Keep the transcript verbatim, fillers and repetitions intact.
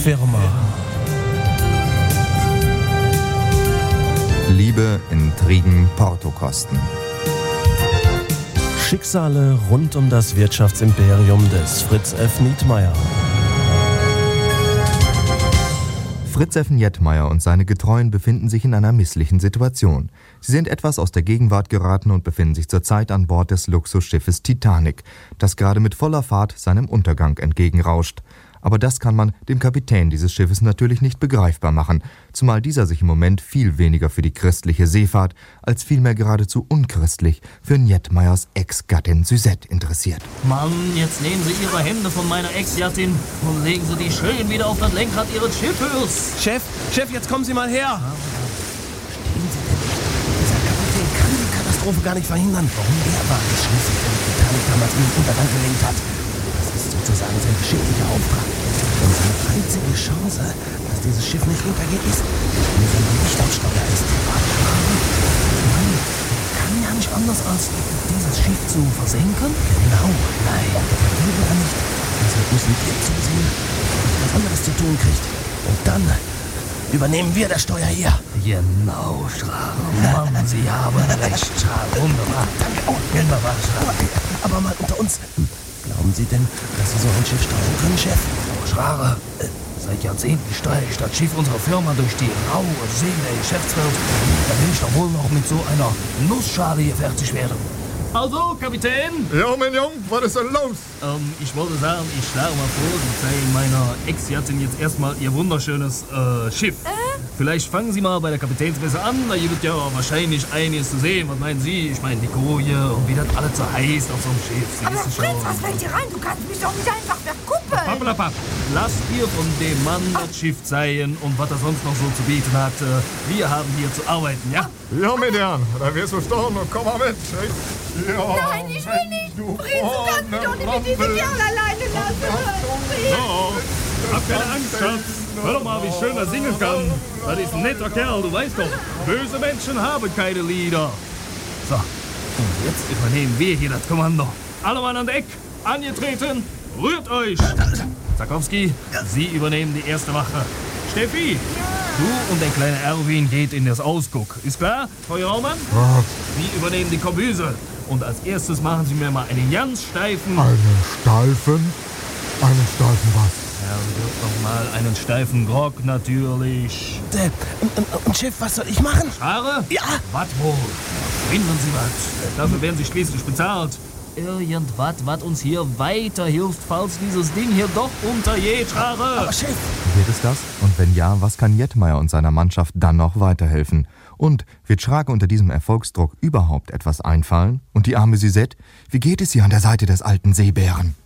Firma. Liebe, Intrigen, Portokosten. Schicksale rund um das Wirtschaftsimperium des Fritz F. Nietmeyer. Fritz F. Nietmeyer und seine Getreuen befinden sich in einer misslichen Situation. Sie sind etwas aus der Gegenwart geraten und befinden sich zurzeit an Bord des Luxusschiffes Titanic, das gerade mit voller Fahrt seinem Untergang entgegenrauscht. Aber das kann man dem Kapitän dieses Schiffes natürlich nicht begreifbar machen, zumal dieser sich im Moment viel weniger für die christliche Seefahrt als vielmehr geradezu unchristlich für Nietmeyers Ex-Gattin Suzette interessiert. Mann, jetzt nehmen Sie Ihre Hände von meiner Ex-Gattin und legen Sie die schön wieder auf das Lenkrad Ihres Schiffes. Chef, Chef, jetzt kommen Sie mal her. Verstehen Sie denn nicht? Dieser Kapitän kann die Katastrophe gar nicht verhindern. Warum er war es schließlich, der die Titanic damals in den Untergang gelenkt hat? Das ist sozusagen sein geschicklicher Auftrag. Und seine einzige Chance, dass dieses Schiff nicht untergeht, ist, wenn sein Mann nicht am Steuer ist. Mann, kann ja nicht anders, als dieses Schiff zu versenken? Genau. Nein, will er nicht. Deshalb müssen wir zusehen, dass er was anderes zu tun kriegt. Und dann übernehmen wir das Steuer hier. Genau, Schrager. Mann, Sie haben recht, Schrager. Wunderbar. Danke. Oh, wunderbar, Schrager. Aber mal unter uns. Glauben Sie denn, dass Sie so ein Schiff steuern können, Chef? Oh, Schrager, äh, seit Jahrzehnten steuere ich das Schiff unserer Firma durch die raue See der Geschäftswelt. Da will ich doch wohl noch mit so einer Nussschale hier fertig werden. Also, Kapitän? Ja, mein Junge, was ist denn los? Ähm, ich wollte sagen, ich schlage mal vor, Sie zeigen meiner Ex-Gattin jetzt erstmal ihr wunderschönes äh, Schiff. Äh? Vielleicht fangen Sie mal bei der Kapitänsmesse an, da gibt ja wahrscheinlich einiges zu sehen. Was meinen Sie? Ich meine, die Koje und wie das alles so heißt auf so einem Schiff. Sie Aber wissen Fritz, schon. was fällt dir rein? Du kannst mich doch nicht einfach verkuppeln. Pappelapapp, lasst ihr von dem Mann das Schiff zeigen und was er sonst noch so zu bieten hat. Wir haben hier zu arbeiten, ja? Ja, meine Herren, da wirst du staunen und komm mal mit. Ja, Nein, ich will nicht. du Fritz, du kannst mich doch nicht mit diesem Rampel. Kerl alleine lassen. So, hab keine Angst, Schatz. Hör doch mal, wie schön er singen kann. Das ist ein netter Kerl, du weißt doch. Böse Menschen haben keine Lieder. So, und jetzt übernehmen wir hier das Kommando. Alle Mann an Deck, angetreten, rührt euch. Zakowski, Sie übernehmen die erste Wache. Steffi, du und der kleine Erwin geht in das Ausguck. Ist klar, Feuerraumann? Ja, Sie übernehmen die Kombüse. Und als erstes machen Sie mir mal einen ganz steifen... einen steifen? Einen steifen was? Ja, wird doch mal einen steifen Grog, natürlich. Äh, und, und Chef, was soll ich machen? Haare? Ja. Was wohl? Finden Sie was. Dafür werden Sie schließlich bezahlt. Irgendwas, was uns hier weiterhilft, falls dieses Ding hier doch untergeht, Haare. Aber Chef, Wird es das? Und wenn ja, was kann Nietmeyer und seiner Mannschaft dann noch weiterhelfen? Und wird Schrage unter diesem Erfolgsdruck überhaupt etwas einfallen? Und die arme Suzette? Wie geht es ihr an der Seite des alten Seebären?